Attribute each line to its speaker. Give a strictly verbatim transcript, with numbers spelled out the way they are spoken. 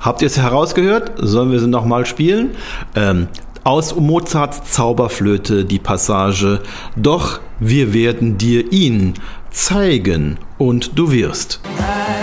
Speaker 1: Habt ihr es herausgehört? Sollen wir sie nochmal spielen? Ähm, aus Mozarts Zauberflöte die Passage: Doch wir werden dir ihn zeigen und du wirst.